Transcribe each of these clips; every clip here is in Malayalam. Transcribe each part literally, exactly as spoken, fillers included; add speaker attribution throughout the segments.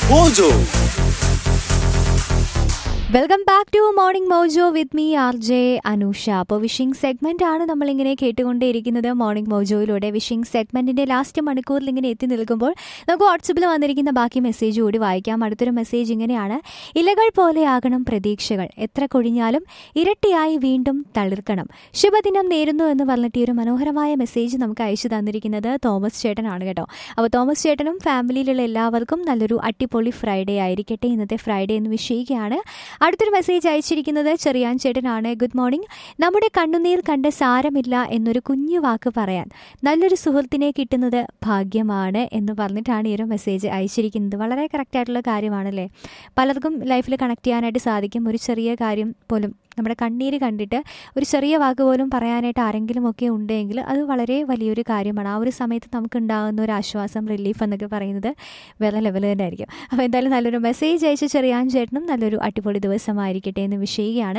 Speaker 1: Mojo.
Speaker 2: Welcome back to morning mojo with me R J Anusha. അപ്പോൾ വിഷിംഗ് സെഗ്മെന്റ് ആണ് നമ്മളിങ്ങനെ കേട്ടുകൊണ്ടേയിരിക്കുന്നത് മോർണിംഗ് മോജോയിലൂടെ. വിഷിംഗ് സെഗ്മെന്റിന്റെ ലാസ്റ്റ് മണിക്കൂറിൽ ഇങ്ങനെ എത്തി നിൽക്കുമ്പോൾ നമുക്ക് വാട്സപ്പിൽ വന്നിരിക്കുന്ന ബാക്കി മെസ്സേജ് കൂടി വായിക്കാം. അടുത്തൊരു മെസ്സേജ് ഇങ്ങനെയാണ്: ഇലകൾ പോലെയാകണം പ്രതീക്ഷകൾ, എത്ര കൊഴിഞ്ഞാലും ഇരട്ടിയായി വീണ്ടും തളിർക്കണം. ശുഭദിനം നേരുന്നു എന്ന് പറഞ്ഞിട്ട് ഈ ഒരു മനോഹരമായ മെസ്സേജ് നമുക്ക് അയച്ചു തന്നിരിക്കുന്നത് തോമസ് ചേട്ടനാണ് കേട്ടോ. അപ്പോൾ തോമസ് ചേട്ടനും ഫാമിലിയിലുള്ള എല്ലാവർക്കും നല്ലൊരു അടിപൊളി ഫ്രൈഡേ ആയിരിക്കട്ടെ. ഇന്നത്തെ ഫ്രൈഡേ എന്ന് വിഷയിക്കുകയാണ്. അടുത്തൊരു മെസ്സേജ് അയച്ചിരിക്കുന്നത് ചെറിയാൻ ചേട്ടനാണ്. Good morning. നമ്മുടെ കണ്ണുനീർ കണ്ട് സാരമില്ല എന്നൊരു കുഞ്ഞു വാക്ക് പറയാൻ നല്ലൊരു സുഹൃത്തിനെ കിട്ടുന്നത് ഭാഗ്യമാണ് എന്ന് പറഞ്ഞിട്ടാണ് ഈ ഒരു മെസ്സേജ് അയച്ചിരിക്കുന്നത്. വളരെ കറക്റ്റായിട്ടുള്ള കാര്യമാണല്ലേ. പലർക്കും ലൈഫിൽ കണക്ട് ചെയ്യാനായിട്ട് സാധിക്കും. ഒരു ചെറിയ കാര്യം പോലും, നമ്മുടെ കണ്ണീര് കണ്ടിട്ട് ഒരു ചെറിയ വാക്ക് പോലും പറയാനായിട്ട് ആരെങ്കിലും ഒക്കെ ഉണ്ടെങ്കിൽ അത് വളരെ വലിയൊരു കാര്യമാണ്. ആ ഒരു സമയത്ത് നമുക്ക് ഉണ്ടാകുന്ന ഒരു ആശ്വാസം, റിലീഫ് എന്നൊക്കെ പറയുന്നത് വേറെ ലെവൽ തന്നെ ആയിരിക്കും. അപ്പോൾ എന്തായാലും നല്ലൊരു മെസ്സേജ് അയച്ച ചെറിയാൻ ചേട്ടനും നല്ലൊരു അടിപൊളി ദിവസമായിരിക്കട്ടെ എന്ന് വിഷയിക്കുകയാണ്.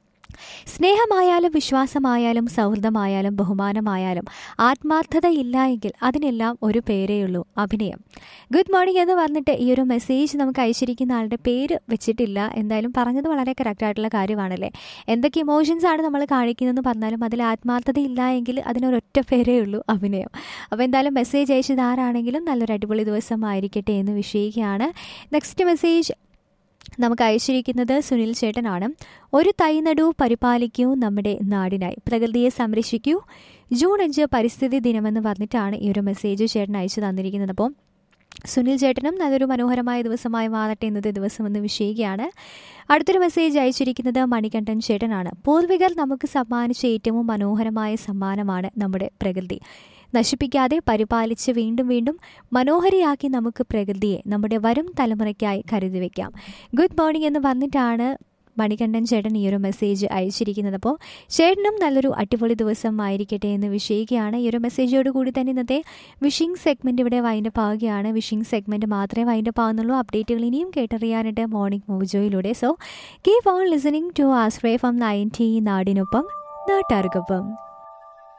Speaker 2: സ്നേഹമായാലും വിശ്വാസമായാലും സൗഹൃദമായാലും ബഹുമാനമായാലും ആത്മാർത്ഥതയില്ല എങ്കിൽ അതിനെല്ലാം ഒരു പേരേയുള്ളൂ: അഭിനയം. ഗുഡ് മോർണിംഗ് എന്ന് പറഞ്ഞിട്ട് ഈ ഒരു മെസ്സേജ് നമുക്ക് അയച്ചിരിക്കുന്ന ആളുടെ പേര് വെച്ചിട്ടില്ല. എന്തായാലും പറഞ്ഞത് വളരെ കറക്റ്റായിട്ടുള്ള കാര്യമാണല്ലേ. എന്തൊക്കെ ഇമോഷൻസ് ആണ് നമ്മൾ കാണിക്കുന്നതെന്ന് പറഞ്ഞാലും അതിൽ ആത്മാർത്ഥതയില്ല എങ്കിൽ അതിനൊരൊറ്റ പേരേ ഉള്ളൂ: അഭിനയം. അപ്പോൾ എന്തായാലും മെസ്സേജ് അയച്ചത് ആരാണെങ്കിലും നല്ലൊരു അടിപൊളി ദിവസമായിരിക്കട്ടെ എന്ന് വിഷയിക്കുകയാണ്. നെക്സ്റ്റ് മെസ്സേജ് നമുക്ക് അയച്ചിരിക്കുന്നത് സുനിൽ ചേട്ടനാണ്. ഒരു തൈ നടൂ, പരിപാലിക്കൂ നമ്മുടെ നാടിനായി, പ്രകൃതിയെ സംരക്ഷിക്കൂ. ജൂൺ അഞ്ച് പരിസ്ഥിതി ദിനമെന്ന് പറഞ്ഞിട്ടാണ് ഈ ഒരു മെസ്സേജ് ചേട്ടൻ അയച്ചു തന്നിരിക്കുന്നത്. അപ്പോൾ സുനിൽ ചേട്ടനും നല്ലൊരു മനോഹരമായ ദിവസമായി മാറട്ടെ ഇന്നത്തെ ദിവസമെന്ന് വിഷയിക്കുകയാണ്. അടുത്തൊരു മെസ്സേജ് അയച്ചിരിക്കുന്നത് മണികണ്ഠൻ ചേട്ടനാണ്. പൂർവികർ നമുക്ക് സമ്മാനിച്ച ഏറ്റവും മനോഹരമായ സമ്മാനമാണ് നമ്മുടെ പ്രകൃതി. നശിപ്പിക്കാതെ പരിപാലിച്ച് വീണ്ടും വീണ്ടും മനോഹരിയാക്കി നമുക്ക് പ്രകൃതിയെ നമ്മുടെ വരും തലമുറയ്ക്കായി കരുതി വയ്ക്കാം. ഗുഡ് മോർണിംഗ് എന്ന് പറഞ്ഞിട്ടാണ് മണികണ്ഠൻ ചേട്ടൻ ഈ ഒരു മെസ്സേജ് അയച്ചിരിക്കുന്നത്. അപ്പോൾ ചേട്ടനും നല്ലൊരു അടിപൊളി ദിവസം ആയിരിക്കട്ടെ എന്ന് വിഷയിക്കുകയാണ്. ഈ ഒരു മെസ്സേജോട് കൂടി തന്നെ ഇന്നത്തെ വിഷിംഗ് സെഗ്മെൻറ്റ് ഇവിടെ വൈൻഡപ്പ് ആവുകയാണ്. വിഷിംഗ് സെഗ്മെൻറ്റ് മാത്രമേ വൈൻഡപ്പ് ആവുന്നുള്ളൂ. അപ്ഡേറ്റുകൾ ഇനിയും കേട്ടറിയാനായിട്ട് morning മോജോയിലൂടെ. So keep on listening to ആസ്ട്രേ from ninety നാടിനൊപ്പം നാട്ടാർക്കൊപ്പം.